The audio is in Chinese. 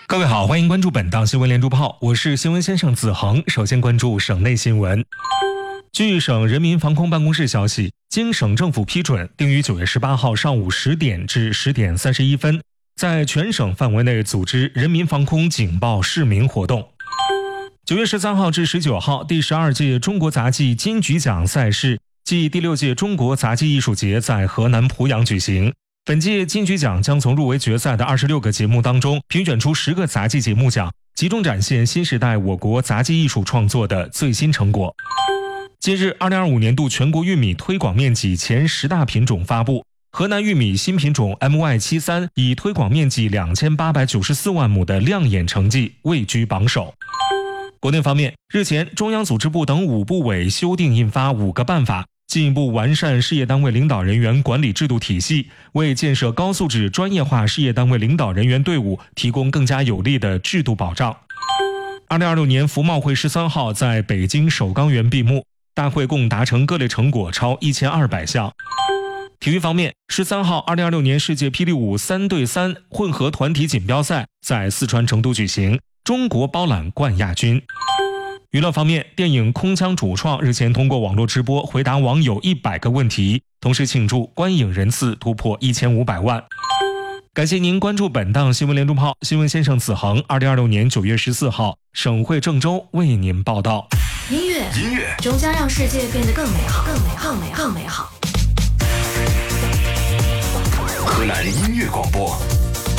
各位好，欢迎关注本档新闻连珠炮，我是新闻先生子恒。首先关注省内新闻。据省人民防空办公室消息，经省政府批准，定于9月18号上午10点至10点31分，在全省范围内组织人民防空警报市民活动。9月13号至19号，第12届中国杂技金曲奖赛事暨第6届中国杂技艺术节在河南濮阳举行。本届金曲奖将从入围决赛的26个节目当中评选出10个杂技节目奖，集中展现新时代我国杂技艺术创作的最新成果。近日，2025年度全国玉米推广面积前10大品种发布，河南玉米新品种 MY73 以推广面积2894万亩的亮眼成绩位居榜首。国内方面，日前中央组织部等5部委修订印发5个办法，进一步完善事业单位领导人员管理制度体系，为建设高素质专业化事业单位领导人员队伍提供更加有力的制度保障。2026年服贸会13号在北京首钢园闭幕，大会共达成各类成果超1200项。体育方面，13号2026年世界霹雳舞3对3混合团体锦标赛在四川成都举行，中国包揽冠亚军。娱乐方面，电影《空腔》主创日前通过网络直播回答网友100个问题，同时庆祝观影人次突破1500万。感谢您关注本档新闻连珠炮，新闻先生子恒2026年9月14号省会郑州为您报道。 音乐终将让世界变得更美好，更美好。 河南音乐广播